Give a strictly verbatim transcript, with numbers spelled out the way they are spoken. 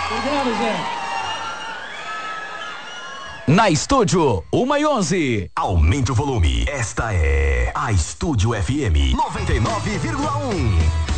Obrigado, Zé. Na Estúdio, uma e onze. Aumente o volume. Esta é a Estúdio F M noventa e nove vírgula um.